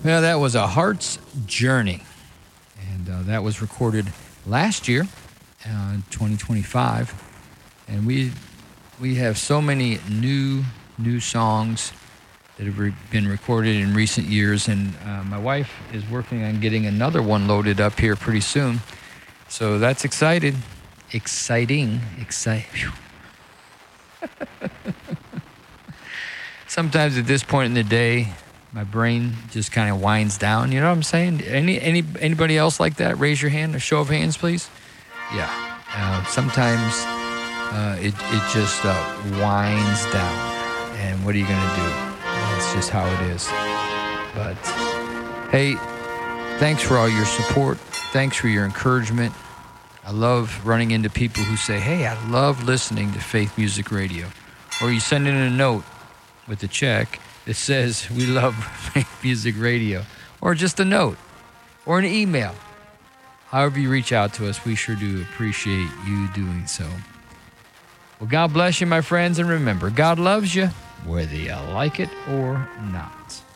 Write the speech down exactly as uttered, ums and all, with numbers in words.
Well, that was A Heart's Journey, and uh, that was recorded last year, uh, twenty twenty-five, and we we have so many new new songs that have re- been recorded in recent years, and uh, my wife is working on getting another one loaded up here pretty soon, so that's excited, exciting, exciting. Sometimes at this point in the day, my brain just kind of winds down. You know what I'm saying? Any any anybody else like that? Raise your hand. A show of hands, please. Yeah. Uh, sometimes uh, it it just uh, winds down. And what are you gonna do? It's just how it is. But hey, thanks for all your support. Thanks for your encouragement. I love running into people who say, "Hey, I love listening to Faith Music Radio," or you send in a note with a check that says, "We love Music Radio," or just a note, or an email. However you reach out to us, we sure do appreciate you doing so. Well, God bless you, my friends, and remember, God loves you, whether you like it or not.